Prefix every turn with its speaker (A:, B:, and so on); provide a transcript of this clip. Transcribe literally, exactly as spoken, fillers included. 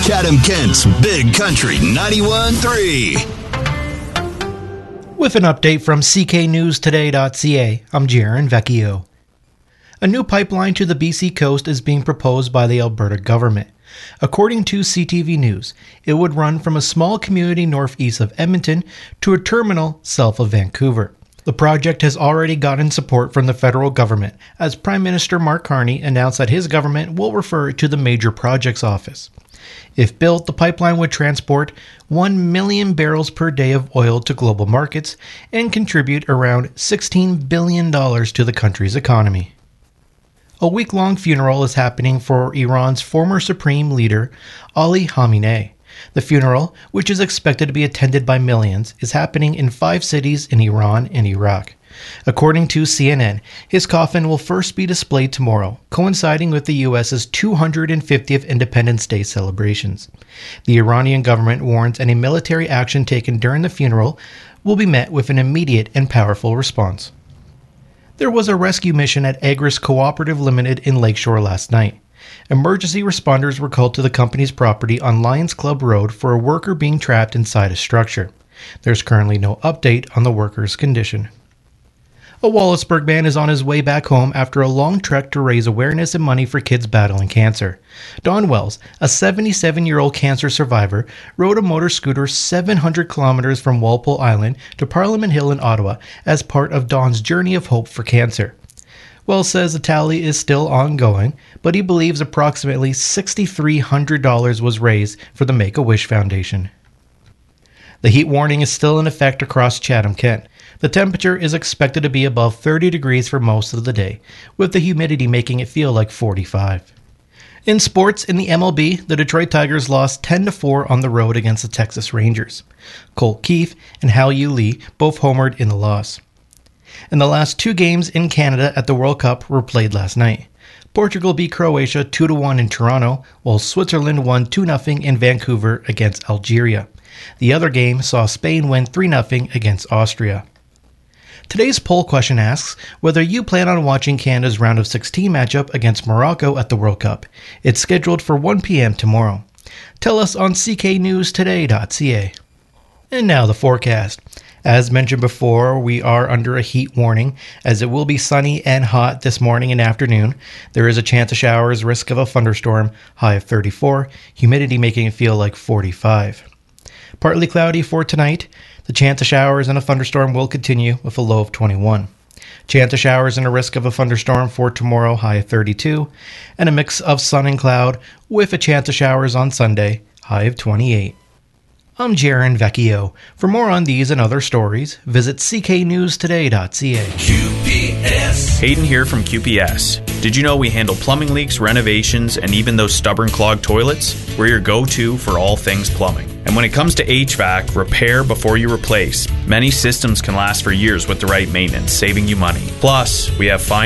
A: Chatham-Kent's Big Country ninety-one point three.
B: With an update from C K News Today dot C A, I'm Jaron Vecchio. A new pipeline to the B C coast is being proposed by the Alberta government. According to C T V News, it would run from a small community northeast of Edmonton to a terminal south of Vancouver. The project has already gotten support from the federal government, as Prime Minister Mark Carney announced that his government will refer it to the Major Projects Office. If built, the pipeline would transport one million barrels per day of oil to global markets and contribute around sixteen billion dollars to the country's economy. A week-long funeral is happening for Iran's former supreme leader, Ali Khamenei. The funeral, which is expected to be attended by millions, is happening in five cities in Iran and Iraq. According to C N N, his coffin will first be displayed tomorrow, coinciding with the U S's two hundred fiftieth Independence Day celebrations. The Iranian government warns any military action taken during the funeral will be met with an immediate and powerful response. There was a rescue mission at Agris Cooperative Limited in Lakeshore last night. Emergency responders were called to the company's property on Lions Club Road for a worker being trapped inside a structure. There's currently no update on the worker's condition. A Wallaceburg man is on his way back home after a long trek to raise awareness and money for kids battling cancer. Don Wells, a seventy-seven-year-old cancer survivor, rode a motor scooter seven hundred kilometers from Walpole Island to Parliament Hill in Ottawa as part of Don's journey of hope for cancer. Wells says the tally is still ongoing, but he believes approximately six thousand three hundred dollars was raised for the Make-A-Wish Foundation. The heat warning is still in effect across Chatham-Kent. The temperature is expected to be above thirty degrees for most of the day, with the humidity making it feel like forty-five. In sports, in the M L B, the Detroit Tigers lost ten to four on the road against the Texas Rangers. Colt Keith and Hal-Yu Lee both homered in the loss. And the last two games in Canada at the World Cup were played last night. Portugal beat Croatia two to one in Toronto, while Switzerland won two nothing in Vancouver against Algeria. The other game saw Spain win three nothing against Austria. Today's poll question asks whether you plan on watching Canada's round of sixteen matchup against Morocco at the World Cup. It's scheduled for one p.m. tomorrow. Tell us on C K News Today dot C A. And now the forecast. As mentioned before, we are under a heat warning, as it will be sunny and hot this morning and afternoon. There is a chance of showers, risk of a thunderstorm, high of thirty-four, humidity making it feel like forty-five. Partly cloudy for tonight. The chance of showers and a thunderstorm will continue with a low of twenty-one. Chance of showers and a risk of a thunderstorm for tomorrow, high of thirty-two. And a mix of sun and cloud with a chance of showers on Sunday, high of twenty-eight. I'm Jaron Vecchio. For more on these and other stories, visit C K News Today dot C A.
C: Q P S.
D: Hayden here from Q P S. Did you know we handle plumbing leaks, renovations, and even those stubborn clogged toilets? We're your go-to for all things plumbing. And when it comes to H V A C, repair before you replace. Many systems can last for years with the right maintenance, saving you money. Plus, we have fine